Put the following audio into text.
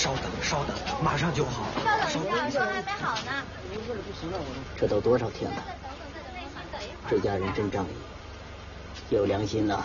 稍等，稍等，马上就好。 稍等一下，药还没好呢。 这都多少天了？这家人真仗义，有良心呐。